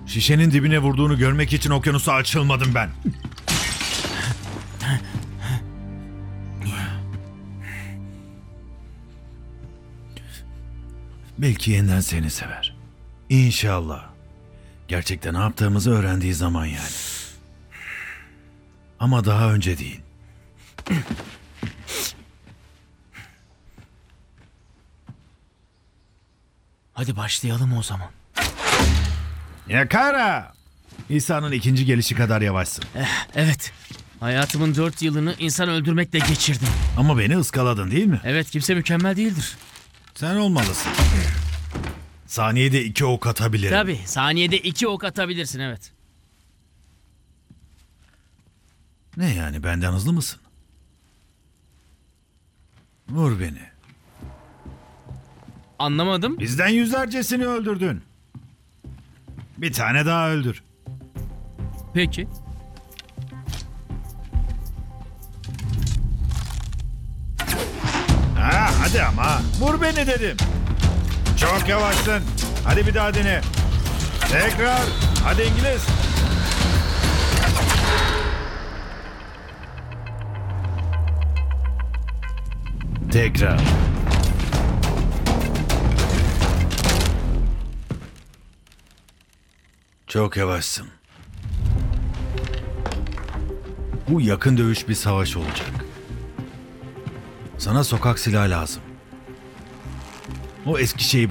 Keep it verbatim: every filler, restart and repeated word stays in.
Şişenin dibine vurduğunu görmek için okyanusa açılmadım ben. Belki yeniden seni sever. İnşallah. Gerçekten ne yaptığımızı öğrendiği zaman yani. Ama daha önce değil. Hadi başlayalım o zaman. Yakara! İsa'nın ikinci gelişi kadar yavaşsın. Eh, evet. Hayatımın dört yılını insan öldürmekle geçirdim. Ama beni ıskaladın değil mi? Evet, kimse mükemmel değildir. Sen olmalısın. Saniyede iki ok atabilirim. Tabii, saniyede iki ok atabilirsin, evet. Ne yani, benden hızlı mısın? Vur beni. Anlamadım. Bizden yüzlercesini öldürdün. Bir tane daha öldür. Peki. Ha, hadi ama. Vur beni dedim. Çok yavaşsın. Hadi bir daha dene. Tekrar. Hadi İngiliz. Tekrar. Çok yavaşsın. Bu yakın dövüş bir savaş olacak. Sana sokak silahı lazım. O eski şeyi